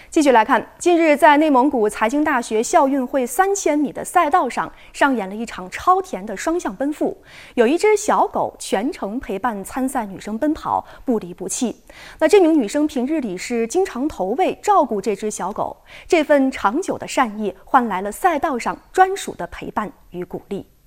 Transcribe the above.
继续来看，近日在内蒙古财经大学校运会3000米的赛道上上演了一场超甜的双向奔赴，有一只小狗全程陪伴参赛女生奔跑，不离不弃。那这名女生平日里是经常投喂照顾这只小狗，这份长久的善意换来了赛道上专属的陪伴与鼓励。